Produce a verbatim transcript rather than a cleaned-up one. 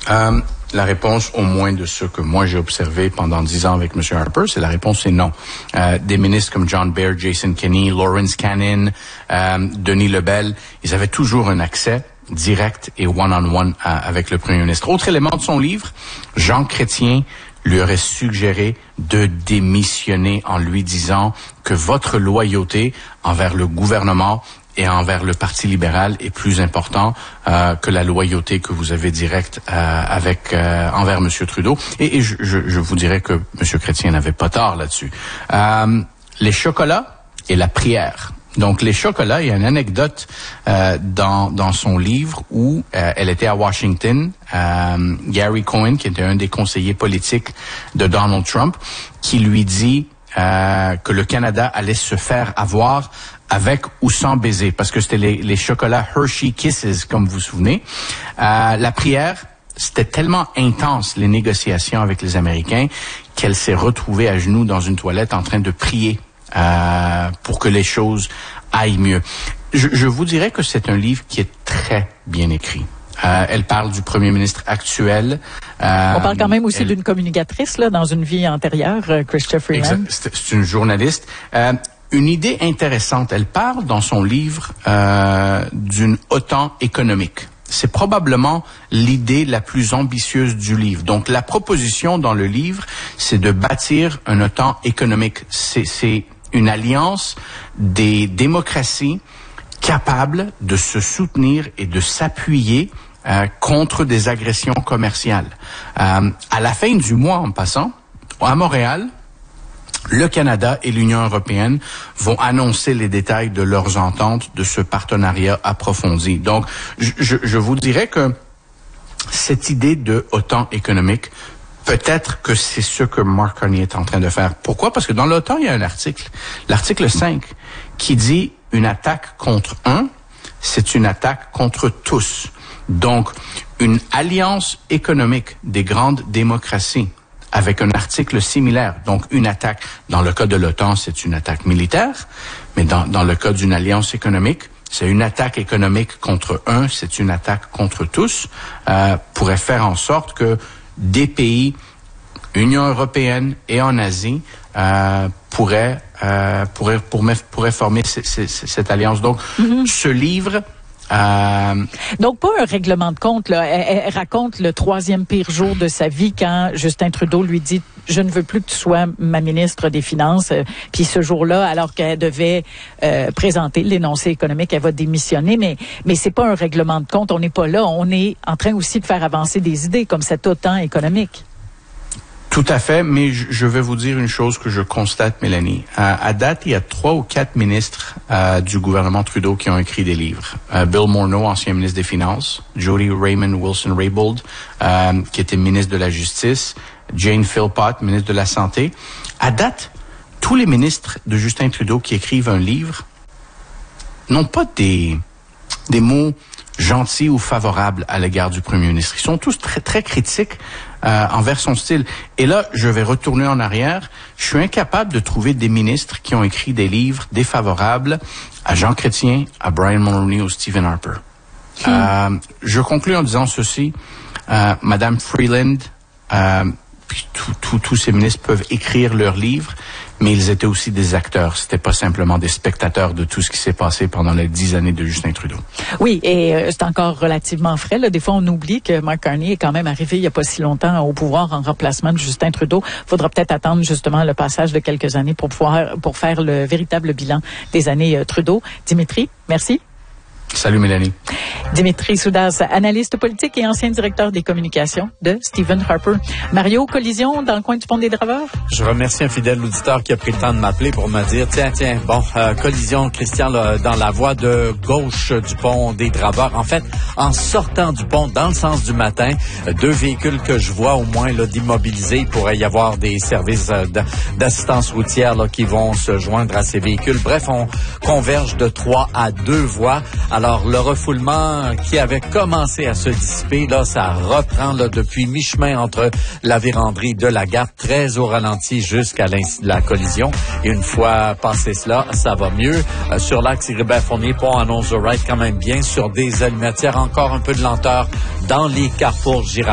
Euh, la réponse, au moins de ce que moi j'ai observé pendant dix ans avec M. Harper, c'est la réponse c'est non. Euh, des ministres comme John Baird, Jason Kenney, Lawrence Cannon, euh, Denis Lebel, ils avaient toujours un accès direct et one-on-one à, avec le premier ministre. Autre élément de son livre, Jean Chrétien lui aurait suggéré de démissionner en lui disant que votre loyauté envers le gouvernement et envers le Parti libéral est plus important euh, que la loyauté que vous avez directe euh, avec euh, envers M. Trudeau. Et, et je, je, je vous dirais que M. Chrétien n'avait pas tort là-dessus. Euh, les chocolats et la prière. Donc, les chocolats, il y a une anecdote euh, dans dans son livre où euh, elle était à Washington. Euh, Gary Cohen, qui était un des conseillers politiques de Donald Trump, qui lui dit euh, que le Canada allait se faire avoir avec ou sans baiser, parce que c'était les, les chocolats Hershey Kisses, comme vous vous souvenez. Euh, la prière, c'était tellement intense, les négociations avec les Américains, qu'elle s'est retrouvée à genoux dans une toilette en train de prier euh, pour que les choses aillent mieux. Je, je vous dirais que c'est un livre qui est très bien écrit. Euh, elle parle du premier ministre actuel. Euh, On parle quand même aussi elle... d'une communicatrice là, dans une vie antérieure, euh, Chrystia Freeland. C'est, c'est une journaliste. Euh, Une idée intéressante, elle parle dans son livre euh, d'une OTAN économique. C'est probablement l'idée la plus ambitieuse du livre. Donc la proposition dans le livre, c'est de bâtir un OTAN économique. C'est, c'est une alliance des démocraties capables de se soutenir et de s'appuyer euh, contre des agressions commerciales. Euh, à la fin du mois, en passant, à Montréal, le Canada et l'Union européenne vont annoncer les détails de leurs ententes de ce partenariat approfondi. Donc, je, je, je vous dirais que cette idée de OTAN économique, peut-être que c'est ce que Mark Carney est en train de faire. Pourquoi? Parce que dans l'OTAN, il y a un article, l'article cinq, qui dit une attaque contre un, c'est une attaque contre tous. Donc, une alliance économique des grandes démocraties avec un article similaire. Donc, une attaque, dans le cas de l'OTAN, c'est une attaque militaire, mais dans, dans le cas d'une alliance économique, c'est une attaque économique contre un, c'est une attaque contre tous, euh, pourrait faire en sorte que des pays, Union européenne et en Asie, euh, pourraient, euh, pourraient, pourraient, pourraient former c- c- c- cette alliance. Donc, mm-hmm. ce livre... Euh... Donc, pas un règlement de compte, là. Elle, elle raconte le troisième pire jour de sa vie quand Justin Trudeau lui dit « Je ne veux plus que tu sois ma ministre des Finances. » Puis ce jour-là, alors qu'elle devait euh, présenter l'énoncé économique, elle va démissionner. Mais mais c'est pas un règlement de compte. On n'est pas là. On est en train aussi de faire avancer des idées comme cet OTAN économique. Tout à fait, mais je, je vais vous dire une chose que je constate, Mélanie. Euh, à date, il y a trois ou quatre ministres euh, du gouvernement Trudeau qui ont écrit des livres. Euh, Bill Morneau, ancien ministre des Finances, Jody Raymond Wilson-Raybould, euh, qui était ministre de la Justice, Jane Philpott, ministre de la Santé. À date, tous les ministres de Justin Trudeau qui écrivent un livre n'ont pas des, des mots gentils ou favorables à l'égard du premier ministre. Ils sont tous très, très critiques euh, envers son style. Et là, je vais retourner en arrière. Je suis incapable de trouver des ministres qui ont écrit des livres défavorables à Jean Chrétien, à Brian Mulroney ou Stephen Harper. Hmm. Euh, je conclue en disant ceci. Euh, Madame Freeland, euh, puis tous ces ministres peuvent écrire leurs livres, mais ils étaient aussi des acteurs. C'était pas simplement des spectateurs de tout ce qui s'est passé pendant les dix années de Justin Trudeau. Oui, et euh, c'est encore relativement frais. Là. Des fois, on oublie que Mark Carney est quand même arrivé il n'y a pas si longtemps au pouvoir en remplacement de Justin Trudeau. Il faudra peut-être attendre justement le passage de quelques années pour pouvoir pour faire le véritable bilan des années euh, Trudeau. Dimitri, merci. Salut Mélanie. Dimitri Soudas, analyste politique et ancien directeur des communications de Stephen Harper. Mario, collision dans le coin du pont des Draveurs? Je remercie un fidèle auditeur qui a pris le temps de m'appeler pour me dire, tiens, tiens, bon, euh, collision, Christian, là, dans la voie de gauche du pont des Draveurs. En fait, en sortant du pont dans le sens du matin, deux véhicules que je vois au moins là, d'immobilisés. Il pourrait y avoir des services euh, d'assistance routière là, qui vont se joindre à ces véhicules. Bref, on converge de trois à deux voies. Alors, le refoulement qui avait commencé à se dissiper, là, ça reprend là, depuis mi-chemin entre la véranderie de la gare, très au ralenti jusqu'à la collision. Et une fois passé cela, ça va mieux. Euh, sur l'axe Ribert-Fournier, pont à Nose-Wright, quand même bien. Sur des allumettières, encore un peu de lenteur dans les carrefours Girard.